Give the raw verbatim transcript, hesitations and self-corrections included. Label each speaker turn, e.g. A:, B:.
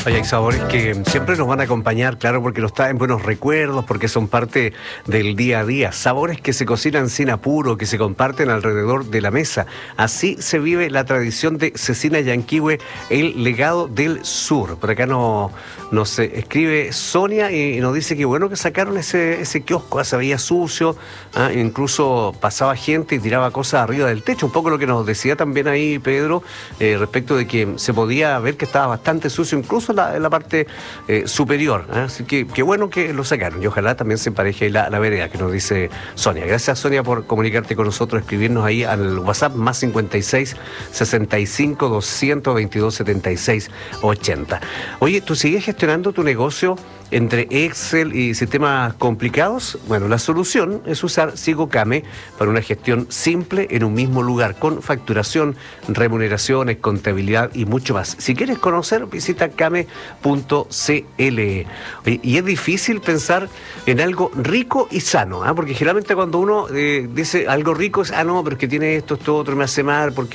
A: Oye, hay sabores que siempre nos van a acompañar, claro, porque nos traen buenos recuerdos, porque son parte del día a día. Sabores que se cocinan sin apuro, que se comparten alrededor de la mesa. Así se vive la tradición de Cecina Llanquihue, el legado del sur. Por acá nos, nos escribe Sonia y nos dice que bueno que sacaron ese, ese kiosco, se veía sucio, ¿eh? Incluso pasaba gente y tiraba cosas arriba del techo. Un poco lo que nos decía también ahí Pedro, eh, respecto de que se podía ver que estaba bastante sucio, incluso en la, en la parte eh, superior, ¿eh? Así que qué bueno que lo sacaron y ojalá también se empareje la, la vereda que nos dice Sonia. Gracias, Sonia, por comunicarte con nosotros, escribirnos ahí al WhatsApp más cincuenta y seis, sesenta y cinco, doscientos veintidós, setenta y seis, ochenta. Oye, ¿tú sigues gestionando tu negocio entre Excel y sistemas complicados? Bueno, la solución es usar SigoCame para una gestión simple en un mismo lugar, con facturación, remuneraciones, contabilidad y mucho más. Si quieres conocer, visita came punto c l. Y es difícil pensar en algo rico y sano, ¿eh? Porque generalmente cuando uno eh, dice algo rico es, ah, no, pero es que tiene esto, esto, otro, me hace mal, porque